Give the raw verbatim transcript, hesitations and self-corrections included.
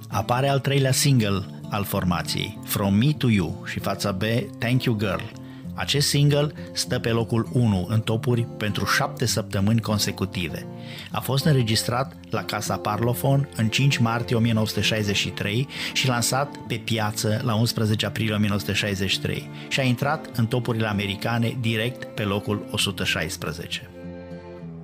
apare al treilea single al formației, From Me to You, și fața B, Thank You Girl. Acest single stă pe locul unu în topuri pentru șapte săptămâni consecutive. A fost înregistrat la Casa Parlophone în cinci martie o mie nouă sute șaizeci și trei și lansat pe piață la unsprezece aprilie o mie nouă sute șaizeci și trei și a intrat în topurile americane direct pe locul o sută șaisprezece.